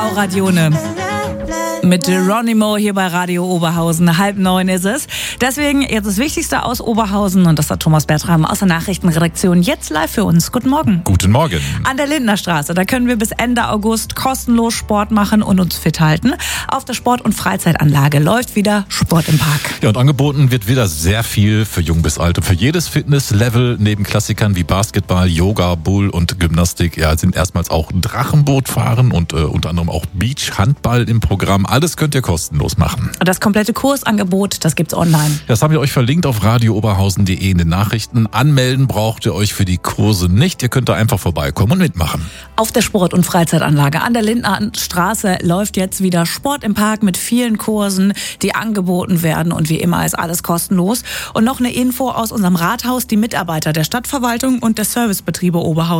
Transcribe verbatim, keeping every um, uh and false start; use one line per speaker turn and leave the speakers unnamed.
Laura Dione mit Geronimo hier bei Radio Oberhausen. Halb neun ist es. Deswegen jetzt das Wichtigste aus Oberhausen und das hat Thomas Bertram aus der Nachrichtenredaktion jetzt live für uns. Guten Morgen.
Guten Morgen.
An der Lindner Straße, da können wir bis Ende August kostenlos Sport machen und uns fit halten. Auf der Sport- und Freizeitanlage läuft wieder Sport im Park.
Ja, und angeboten wird wieder sehr viel für jung bis alt. Und für jedes Fitnesslevel neben Klassikern wie Basketball, Yoga, Bull und Gymnastik ja, sind erstmals auch Drachenbootfahren und äh, unter anderem auch Beachhandball im Programm. Alles könnt ihr kostenlos machen.
Und das komplette Kursangebot, das gibt's online.
Das haben wir euch verlinkt auf radio oberhausen punkt de in den Nachrichten. Anmelden braucht ihr euch für die Kurse nicht. Ihr könnt da einfach vorbeikommen und mitmachen.
Auf der Sport- und Freizeitanlage an der Lindner Straße läuft jetzt wieder Sport im Park mit vielen Kursen, die angeboten werden. Und wie immer ist alles kostenlos. Und noch eine Info aus unserem Rathaus. Die Mitarbeiter der Stadtverwaltung und der Servicebetriebe Oberhausen